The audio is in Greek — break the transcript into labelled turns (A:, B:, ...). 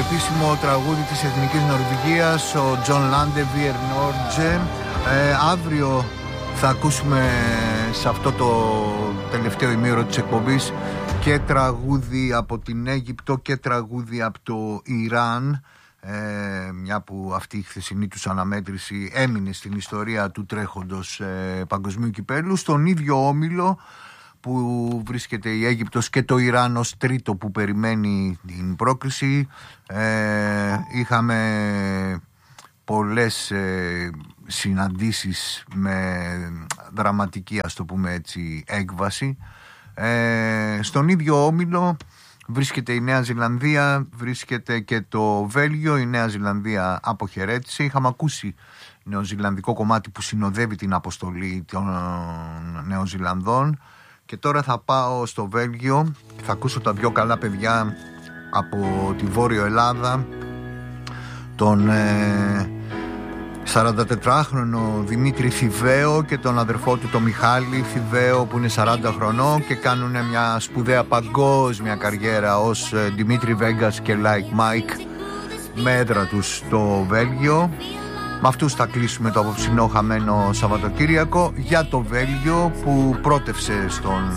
A: επίσημο τραγούδι της Εθνικής Νορβηγίας, ο Τζον Λάντεβιερ Νόρτζε. Αύριο θα ακούσουμε σε αυτό το τελευταίο ημίωρο της εκπομπής και τραγούδι από την Αίγυπτο και τραγούδι από το Ιράν, μια που αυτή η χθεσινή τους αναμέτρηση έμεινε στην ιστορία του τρέχοντος παγκοσμίου κυπέλλου. Στον ίδιο όμιλο που βρίσκεται η Αίγυπτος και το Ιράν ως τρίτο που περιμένει την πρόκριση, είχαμε πολλές συναντήσεις με δραματική, ας το πούμε έτσι, έκβαση. Στον ίδιο όμιλο βρίσκεται η Νέα Ζηλανδία, βρίσκεται και το Βέλγιο. Η Νέα Ζηλανδία αποχαιρέτησε. Είχαμε ακούσει νεοζηλανδικό κομμάτι που συνοδεύει την αποστολή των Νεοζηλανδών. Και τώρα θα πάω στο Βέλγιο. Θα ακούσω τα δυο καλά παιδιά από τη Βόρειο Ελλάδα, τον 44χρονο Δημήτρη Θηβαίο και τον αδερφό του τον Μιχάλη Θηβαίο, που είναι 40 χρονών και κάνουν μια σπουδαία παγκόσμια καριέρα ως Δημήτρη Βέγκας και Like Mike με έδρα τους στο Βέλγιο. Με αυτούς θα κλείσουμε το απόψινό χαμένο Σαββατοκύριακο για το Βέλγιο, που πρότευσε στον